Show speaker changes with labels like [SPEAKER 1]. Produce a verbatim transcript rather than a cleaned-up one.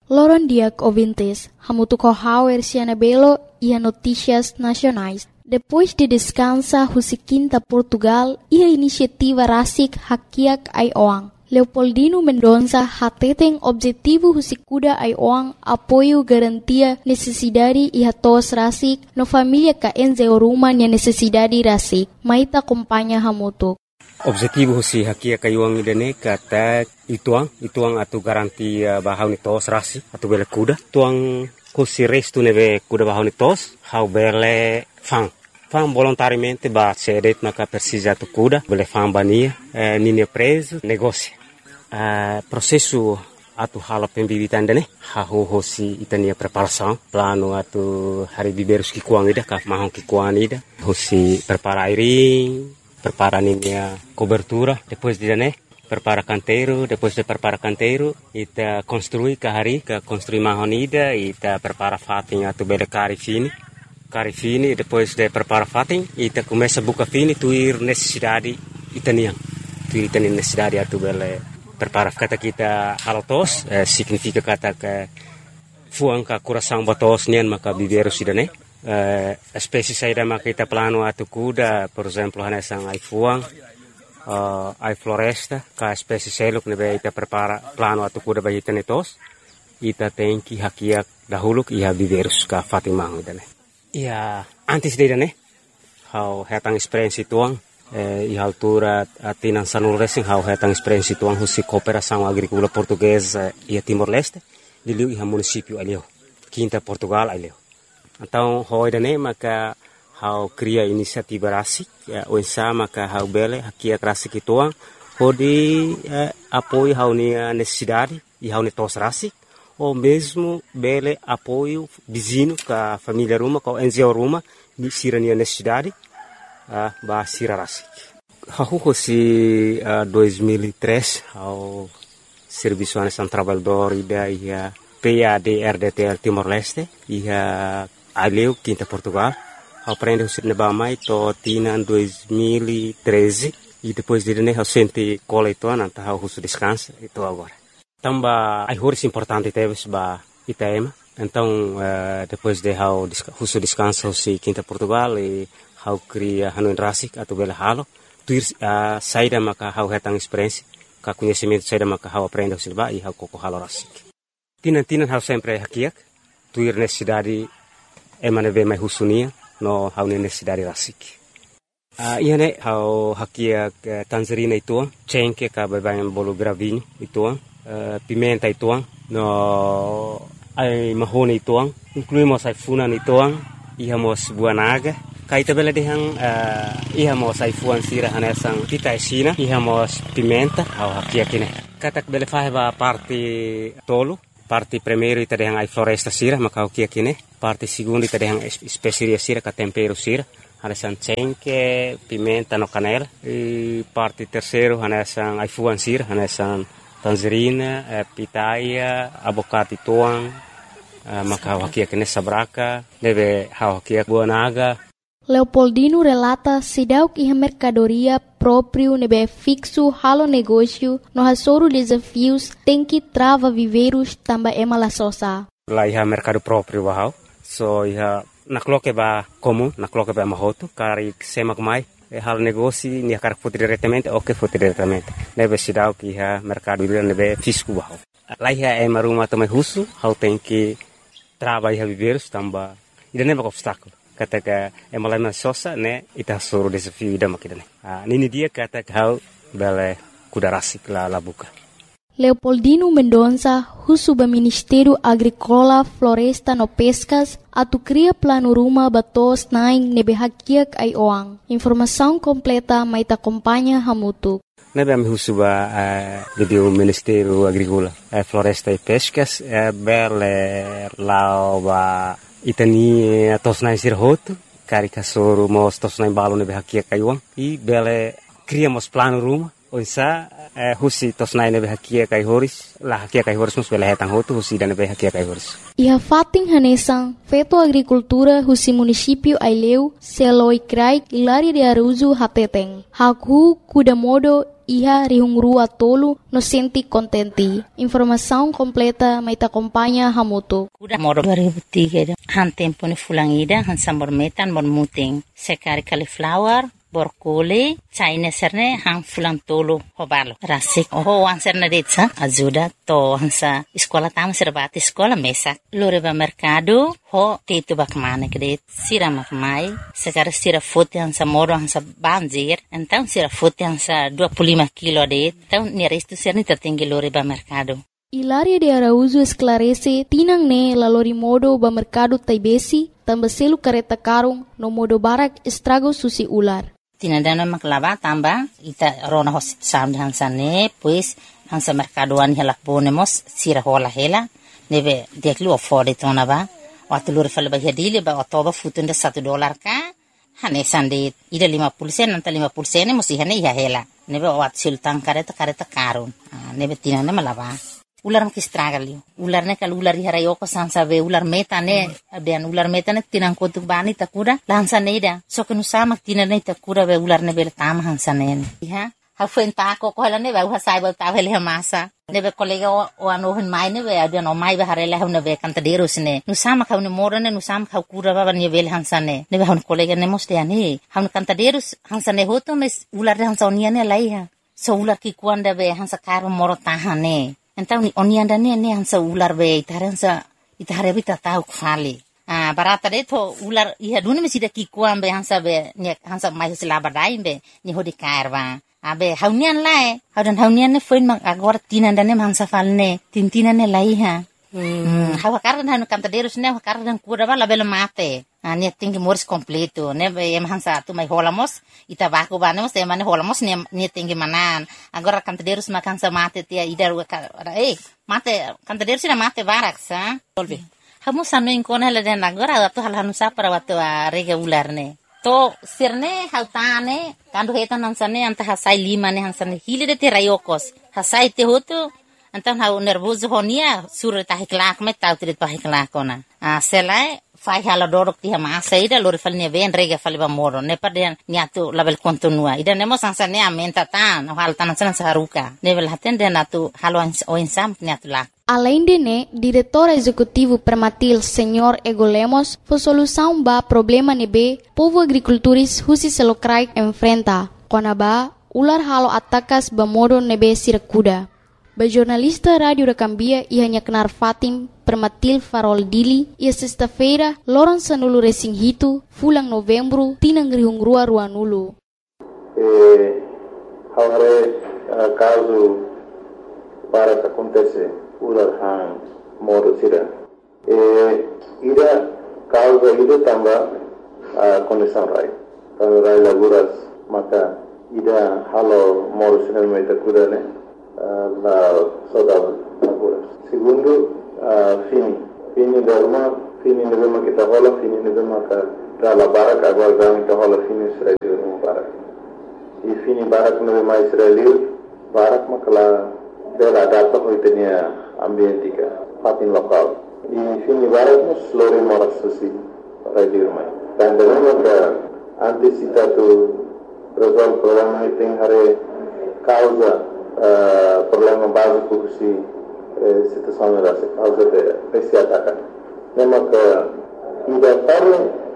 [SPEAKER 1] Loron Diak ouvintes, hamutu kohauer siana belo e notícias nacionais. Depois de descansa Husiquinta Portugal e a iniciativa Rasik Hakiak Aioang. Leopoldino Mendonça hateten objetivo Husikuda Aioang apoio garantia necessidade e hatos Rasik no família ka enzeoruma nia necessidade Rasik. Maita acompanha hamutu.
[SPEAKER 2] Objetivo si hakia kayuang idane kata ituang ituang atu garanti bahau ni tos rasi atu bele kuda tuang kusi restu neve kuda bahau ni tos hau bele fang fang volontariamente ba cedet maka persija atu kuda bele fang bania eh, nini preso negócio eh, processo atu hala pembibitan dane hau hosi itania preparação plano atu hari biberus ki kuang ida ka mahong ki kuang ida hosi prepara airing prepara a cobertura, depois de né, prepara canteiro, depois de prepara canteiro, ita construi kahari, ka construi mahonida, ita prepara fatin atu bele cari fini, cari fini, depois de prepara fatin, ita começa buka fini, tuir necessidade itanian, tuir itanian necessidade atu bele prepara kata kita halotos, eh, significa kata ke fuang ka coração batos nian maka biberu sidane. Uh, espécie saída makita plano atu kuda, por exemplo, hanesang ai fuang, uh, ai floresta, ka espécie seluk nebe ita prepara plano atu kuda bagi tenetos, ita tenki hakiak dahuluk iha biberus ka fatimang idane. Ia antes de idane, hau hetang experiência tuang, eh, iha altura atinan sanul racing hau hetang experiência tuang husi cooperação agrícola portuguesa ia Timor-Leste, diliu iha município alio, Quinta Portugal alio. Então, hoi dane maka hau cria inisiativa rasik, ya, uensa maka hau bele hakia rasik ituang, hodi eh, apoio hau nia necessidade e hau netos rasik, ou mesmo bele apoio vizinho ka família ruma, ka N G O ruma, ni sira nia necessidade, uh, ba sira rasik. Hau hosi uh, dois mil e três, hau Serviço Nacional Trabalhador ida ia P A D R D T L Timor-Leste, ia Aleu, Quinta Portugal, aprende o cinema mais to tina dois mil e treze e depois de né o sente cola itu nanta o russo descansa itu agora. Tamba ai horas importante teve ba Itaema. Então uh, depois de o russo descansa o si Quinta Portugal e hau cria hanu rasik atau bela halo, tuir uh, saída maka hau hetang experiência, ka conhecimento saída maka hau aprende o cinema e hau koko halo rasik. Tina tina hau sempre hakiak, tuir necessidade emane ve mai husunia no hau necessidade rasik. Uh, ia ne hau hakia uh, tangerina ituang, cengke ka babayan bolo gravinho ituang, uh, pimenta ituang, no ai mahone ituang, incluímos ai funan ituang, ihamos buanaga, kaita bela dehang uh, ihamos ai fuan sira hanesang tita esina, ihamos pimenta hau hakia kine. Katak bele faheba parte tolo, parte primeiro ita dehang ai floresta sira maka hau kia kine. Parte segundo ita dehang especiaria sira ka tempero sira, hanesan cengke, pimenta no canela. E parte terceiro hanesan ai fuan sira, hanesan tangerina, eh, pitaia, abocate tuang, eh, maka hau hakia kine sabraka, deve hau hakia buanaga.
[SPEAKER 1] Leopoldino relata sidauk iha mercadoria próprio nebe fixo halo negócio no hasoro desafios tem que trava viveiros tamba ema la sosa.
[SPEAKER 2] Lá iha mercado próprio bahau. So iha nakloke ba comum, nakloke ba mahoto, kari semak mai e halo negócio ni kar foto diretamente o que foto diretamente. Nebe sidauk iha mercado ira nebe fisco bahau. Lá iha ema ruma tama husu, hau tem que trava iha viveiros tamba ida nebe obstáculo. Kata ka emalana sosa ne ita soro desafio ida makidane. Ah nini dia kata hau bele kuda rasik la la buka.
[SPEAKER 1] Leopoldino Mendonça, husuba Ministério Agrícola, Floresta no Pescas, atu cria plano ruma batos naing nebe hakiak ai oang. Informação completa maita acompanha hamutu.
[SPEAKER 2] Nebe am husuba uh, do Ministério Agrícola, uh, Floresta e Pescas, uh, bele lao ba itani tosnai sirhoto, cari kasoro mos tosnai balo nebe hakia kaiuang, e bele criamos plano ruma, Onsa eh, husi tosnai nebe hakia kai horis la hakia kai horis mus bela hetang hotu husi dan nebe hakia kai horis.
[SPEAKER 1] Iha fating hanesang feto agricultura husi município Aileu seloi krai Hilaria de Araújo hateteng. Haku kuda modo iha rihungrua tolu no senti contenti. Informação completa mai ta acompanha hamoto.
[SPEAKER 3] Kuda modo dua ribu tiga han tempo ne fulangida han sambor metan bon muting. Sekari cauliflower borkole China serne hang fulang tolo hobalo rasik oh wan serne detsa ajuda to hansa sekolah tama serbati sekolah mesak lore ba mercado ho tetu bak mane kret sira mak mai sekarang sira foto hansa moro hansa banjir então sira foto hansa dua puluh lima kilo det então ni resto serne tertinggi lore ba mercado.
[SPEAKER 1] Hilaria de Araújo esclarece tinang ne lalori modo ba mercado taibesi tambah selu kareta karung no modo barak estrago susi ular.
[SPEAKER 3] Tinadana maklava tamba ita rona hosit sam hansa ne pues hansa mercadoan hela ponemos sira hola hela nebe deklu ofode tona ba watulur fal ba hedile ba otoba futunda satu dolar ka hane sande ida lima puluh sen nanta lima puluh sen musi hane ya hela nebe wat sultan kareta kareta karun nebe tinana malava ular mak estragalio ular ne kal ular hara yoko sansa be ular meta ne ben ular meta ne tinang kotuk bani takura lansa neida so kenu sama tinane takura be ular ne bel tam hansa ne ha ha fen ta ko ko la ne ba ha sai ba ta vele masa ne be kolega o ano hen mai ne be adan o mai ba hare la ne be kanta deros ne nu sama ka ne mora ne nu sama ka kura ba ne bel hansa ne ne be han kolega ne moste ani han kanta deros hansa ne hoto mes ular hansa onia ne lai ha so ular ki kuanda be hansa karo moro tahane. Então oni anda ne ne hansa ular be itaransa itare bita tau khali ah barata de to ular iha dune me sida ki kuam be hansa be ne hansa mai sila badai be ni hodi kairwa abe haunian lai haudan haunian ne foin mak agora tinanda ne hansa falne tintina ne lai ha hmm hawa kardan hanu kanta derus ne kardan kura bala bela mate ne tingi mors completo ne be em hansa tu mai holamos ita baku banemos e mane holamos ne ne tingi manan agora kanta derus makan sa mate tia idar eh mate kanta derus na mate barak sa tolbe hamu sanu inkon hala den agora atu hal hanu sa para watu rega ular ne to sirne hautane kandu hetan hansane anta hasai lima ne hansane hile de te rayokos hasai te hotu antan hau nervoso honia sur ta hiklak met tau trit pa hiklak ona a selai fai hala dorok ti hama saida lori falne ven rega faliba moro ne paden niatu label kontinua ida nemo sansa ne amenta tan hal tan san saruka nevel haten den atu halo o insam niatu la.
[SPEAKER 1] Além de né, diretor executivo Permatil, senhor Ego Lemos, foi solução ba problema nebe povo agricultores husi selokrai enfrenta. Konaba ular halo atakas ba modo nebe sirakuda. Ba jornalista Radio Recambia e hanya kenar Fatim Permatil Farol Dili e sexta-feira loron sanulu resing hitu fulang novembro tinang rihungrua ruanulu.
[SPEAKER 4] Eh, haware uh, caso para que acontece ular hang modo sira. Eh, ida causa ida tamba uh, condição rai. Kalau rai laguras maka ida halo modo sira meta kuda ne. Uh, la saudade agora. Segundo, uh, fini. Fini derma, fini nebema kita hola, fini nebema ka dala barak agora gami ka hola fini Israel no barak. E fini barak nebema Israel, barak makala dela adapta ko itenia ambientika, fatin lokal. E fini barak nos lori moras susi radio mai. Dan derma ka antisita tu resolve problema iting hare causa Uh, problema básico que se eh, situação era causa de esse ataque. Lembra que ainda para